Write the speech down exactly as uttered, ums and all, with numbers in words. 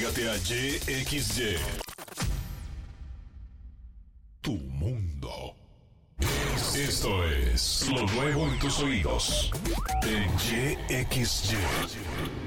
Cállate a Y X Y. Tu mundo. Esto es lo nuevo en tus oídos. En Y X Y.